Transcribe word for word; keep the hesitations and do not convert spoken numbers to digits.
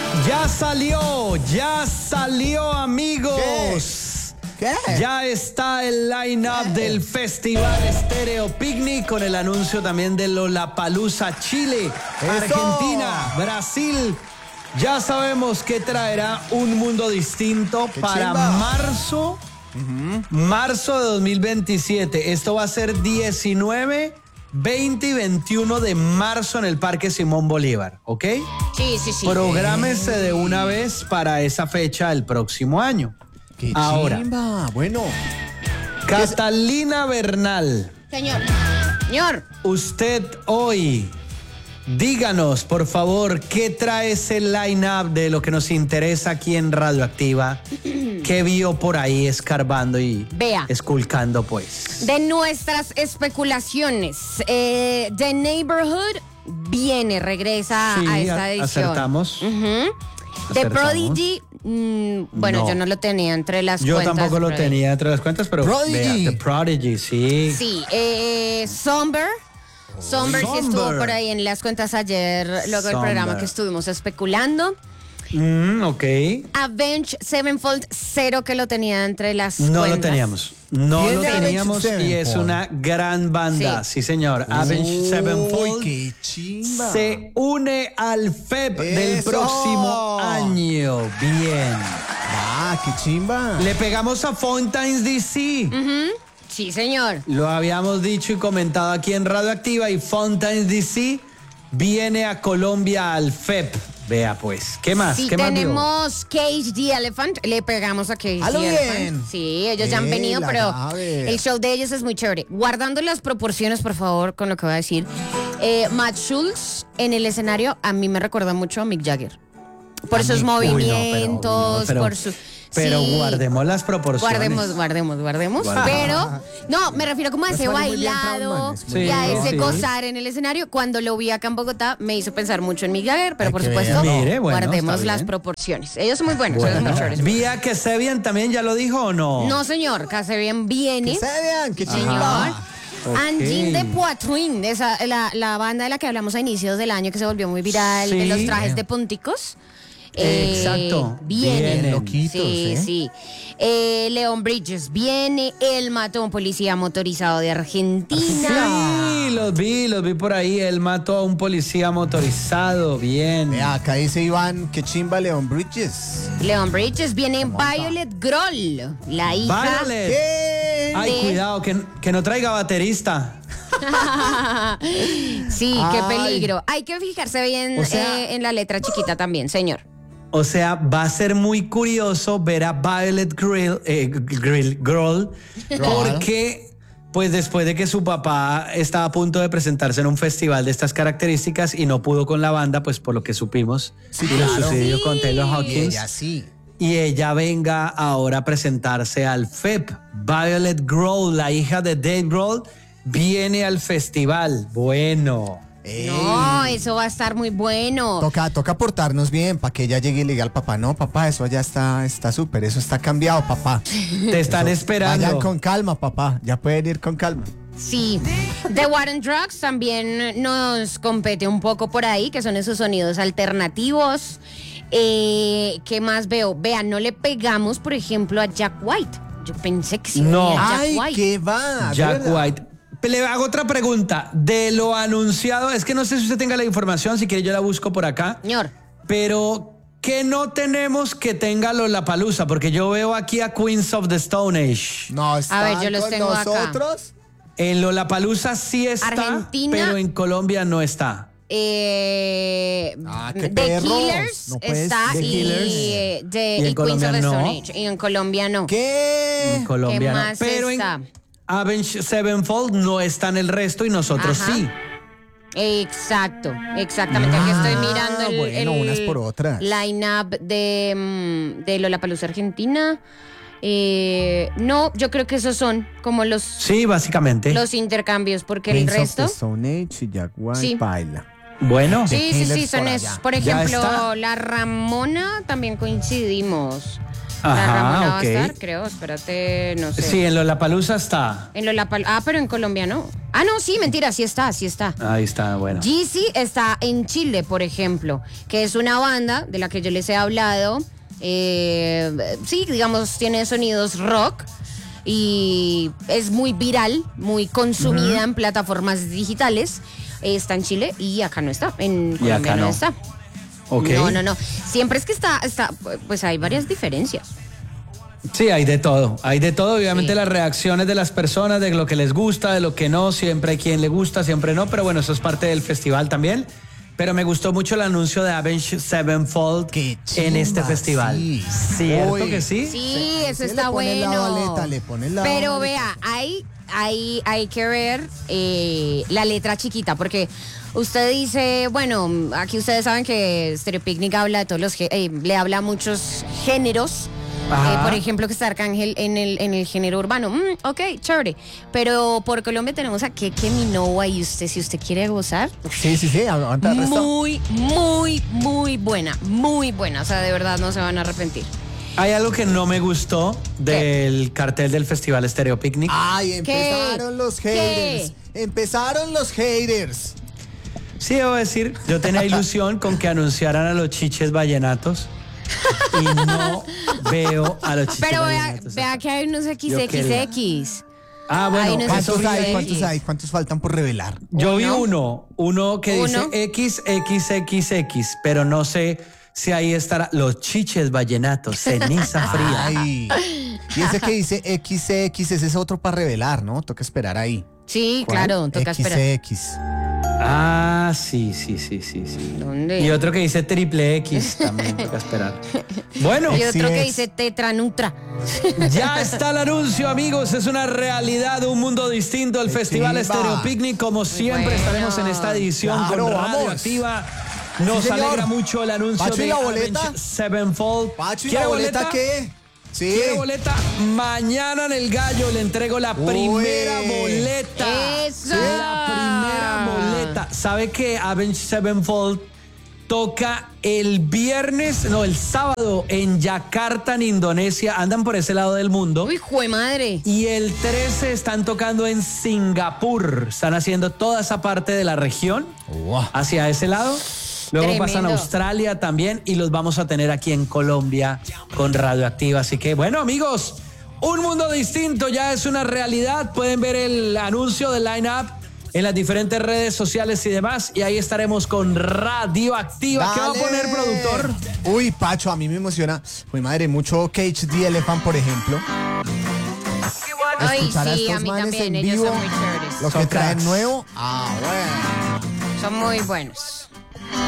Ya salió, ya salió, amigos. ¿Qué? ¿Qué? Ya está el line-up del Festival Estéreo Picnic con el anuncio también de Lollapalooza Chile, ¡Eso! Argentina, Brasil. Ya sabemos que traerá un mundo distinto ¡Qué para chimba! marzo, uh-huh. marzo de dos mil veintisiete. Esto va a ser diecinueve, veinte y veintiuno de marzo en el Parque Simón Bolívar, ¿ok? Sí, sí, sí. Prográmese de una vez para esa fecha el próximo año. ¡Qué Ahora, chimba! Bueno. Catalina Bernal, Señor. Señor. usted hoy, díganos, por favor, ¿qué trae ese line-up de lo que nos interesa aquí en Radioactiva? ¿Qué vio por ahí escarbando y Vea. esculcando, pues? De nuestras especulaciones, eh, The Neighborhood viene, regresa Sí, a esta a- edición. acertamos. Ujú. The Acertamos. Prodigy, mm, bueno, No. yo no lo tenía entre las Yo cuentas. tampoco lo Prodigy. tenía entre las cuentas, pero Prodigy. vea, The Prodigy, sí. Sí, eh, Somber. Somber sí Somber. estuvo por ahí en las cuentas ayer, luego del Somber. programa que estuvimos especulando. Mm, ok. Avenged Sevenfold, cero que lo tenía entre las No cuentas. lo teníamos. No ¿Quién lo de Avenged teníamos y es Sevenfold? una gran banda. Sí, Sí. señor. Avenged Uy, Sevenfold ¡qué chimba! se une al F E P del ¡Eso! próximo año. Bien. ¡Ah, qué chimba! Le pegamos a Fountains D C. Sí, señor. Lo habíamos dicho y comentado aquí en Radioactiva y Fountains D C viene a Colombia al F E P. Vea pues. ¿Qué más? Sí, ¿Qué más vio? tenemos Cage the Elephant. Le pegamos a Cage ¡A lo the bien! Elephant. Sí, ellos ya han Eh, venido, la pero nave. el show de ellos es muy chévere. Guardando las proporciones, por favor, con lo que voy a decir. Eh, Matt Schultz en el escenario a mí me recuerda mucho a Mick Jagger. Por A sus mí- uy, no, pero- movimientos, no, pero- por sus... Pero Sí. guardemos las proporciones. Guardemos, guardemos, guardemos. Guardemos. Pero, no, me refiero como a Nos ese pone muy bien bailado Trautmann, es muy y a bien. ese Sí. gozar en el escenario. Cuando lo vi acá en Bogotá, me hizo pensar mucho en Mick Jagger, pero Ay, por qué supuesto, bien. Mire, bueno, guardemos está las bien. proporciones. Ellos son muy buenos, ellos son muy Bueno, chéveres. ¿vía que Sebian también ya lo dijo o no? No, señor, Casabian viene. ¡Que se vean! ¡Qué Señor. chimba! Ok. Angine de Poitvin, esa, la, la banda de la que hablamos a inicios del año que se volvió muy viral, Sí. de los trajes de punticos. Eh, Exacto. Viene. Vienen. Loquitos, Sí, ¿eh? sí. Eh, Leon Bridges viene. Él mató a un policía motorizado de Argentina. Sí, los vi, los vi por ahí. Él mató a un policía motorizado. Bien. Vea, acá dice Iván, qué chimba Leon Bridges. Leon Bridges viene. Violet Grohl, la hija. Violet. ¿Qué? Ay, de- cuidado, que, que no traiga baterista. Sí, qué Ay. peligro. Hay que fijarse bien O sea- eh, en la letra chiquita también, señor. O sea, va a ser muy curioso ver a Violet Grill, eh, Grill, Grohl, porque pues después de que su papá estaba a punto de presentarse en un festival de estas características y no pudo con la banda, pues por lo que supimos, Sí, y lo claro. sucedió Sí. con Taylor Y Hawkins, ella sí. y ella venga ahora a presentarse al F E P. Violet Grohl, la hija de Dave Grohl, viene al festival. Bueno. Ey. No, eso va a estar muy bueno. Toca, toca portarnos bien para que ella llegue y le diga al papá, no, papá, eso ya está está súper, eso está cambiado, papá. Te están Eso, esperando. Vayan con calma, papá, ya pueden ir con calma. Sí. The War on Drugs también nos compete un poco por ahí, que son esos sonidos alternativos. Eh, ¿Qué más veo? Vean, no le pegamos, por ejemplo, a Jack White. Yo pensé que sí. No. era Jack Ay, White. ¿qué va? Jack ¿verdad? White. Le hago otra pregunta. De lo anunciado, es que no sé si usted tenga la información, si quiere yo la busco por acá. Señor. Pero que no tenemos que tenga Lollapalooza, porque yo veo aquí a Queens of the Stone Age. No, están ver, yo los con tengo acá. nosotros. En Lollapalooza sí está, Argentina. pero en Colombia no está. Eh, Ah, qué The perros. Killers No puedes- está The y, Killers. eh, de- Y en y Queens of Colombia the no. Stone Age. Y en Colombia no. ¿Qué? En Colombia no. más Pero está? en Avenged Sevenfold no está en el resto y nosotros Ajá. sí. Exacto, exactamente. Aquí estoy mirando el, bueno, el unas por otras. line-up de, mm, de Lollapalooza Argentina. Eh, no, yo creo que esos son como los, Sí, básicamente. los intercambios, porque el Queens of resto... the Stone Age y Jack White Sí. baila. Bueno. Sí, sí, sí, Killers son por esos. allá. Por Ya ejemplo, está. la Ramona también coincidimos. la Ajá, Ramona va ok. a estar, creo, espérate, no sé. Sí, en Lollapalooza está. En Lollapalooza, ah, pero en Colombia no. Ah, no, sí, mentira, sí está, sí está. Ahí está, bueno. Jeezy está en Chile, por ejemplo, que es una banda de la que yo les he hablado. Eh, sí, digamos, tiene sonidos rock y es muy viral, muy consumida uh-huh. en plataformas digitales. Eh, está en Chile y acá no está, en Colombia acá no. no está. Okay. No, no, no. Siempre es que está, está, pues hay varias diferencias. Sí, hay de todo, hay de todo, obviamente Sí. las reacciones de las personas, de lo que les gusta, de lo que no, siempre hay quien le gusta, siempre no, pero bueno, eso es parte del festival también. Pero me gustó mucho el anuncio de Avenged Sevenfold en este festival. Sí. ¿Cierto Uy. Sí, que sí? sí eso sí, está le pone bueno. la baleta, le pone la Pero baleta. vea, hay, hay, hay que ver eh, la letra chiquita, porque usted dice, bueno, aquí ustedes saben que Stereo Picnic habla de todos los, eh, le habla a muchos géneros. Eh, por ejemplo, que está Arcángel en el, en el género urbano. Mm, ok, chévere. Pero por Colombia tenemos a Keke Minowa y usted, si usted quiere gozar. Sí, sí, sí, aguanta el resto. Muy, muy, muy buena. Muy buena. O sea, de verdad no se van a arrepentir. Hay algo que no me gustó del cartel del festival Stereo Picnic. Ay, empezaron los haters. ¿Qué? Empezaron los haters. Sí, debo decir, yo tenía ilusión con que anunciaran a los chiches vallenatos. Y no veo a los chiches Pero vea, vallenatos. vea que hay unos X X X. Ah, bueno, Hay unos ¿Cuántos X X hay? X. ¿Cuántos hay? ¿Cuántos faltan por revelar? yo vi uno. uno, uno que Uno. dice X X X X, pero no sé si ahí estará los chiches vallenatos, ceniza fría. Ay. Y ese que dice X X, ese es otro para revelar, ¿no? Toca esperar ahí. Sí, ¿Cuál? claro, toca esperar. X X. Ah, sí, sí, sí, sí, sí. ¿Dónde? Y otro que dice triple X, también toca esperar. Bueno, Y otro X que X. dice Tetra Nutra. ya está el anuncio, amigos. Es una realidad, un mundo distinto. El ¡Qué Festival chimba! Stereo Picnic, como siempre, bueno. estaremos en esta edición Claro, con vamos. Radioactiva. Nos Sí, señor. alegra mucho el anuncio Pacho, ¿y de la boleta? Avenged Sevenfold. Pacho, ¿y ¿Quiere la boleta qué? Sí. ¿Quiere boleta? Mañana en el Gallo le entrego la Uy. primera boleta. ¡Eso! La primera boleta. ¿Sabe que Avenged Sevenfold toca el viernes, no, el sábado en Yakarta, en Indonesia? Andan por ese lado del mundo. Uy, jue madre. Y el trece están tocando en Singapur. Están haciendo toda esa parte de la región Wow. hacia ese lado. Luego Tremendo. pasan a Australia también y los vamos a tener aquí en Colombia con Radioactiva. Así que bueno, amigos, un mundo distinto ya es una realidad. Pueden ver el anuncio del line-up en las diferentes redes sociales y demás. Y ahí estaremos con Radioactiva. ¿Qué va a Dale. poner, productor? Uy, Pacho, a mí me emociona. Uy, madre, mucho Cage the Elephant, por ejemplo. Ay, Escuchar a sí, estos a mí manes también. en Ellos vivo, son muy chéveres. Lo Son que traen cracks. nuevo. Ah, bueno. Son muy buenos.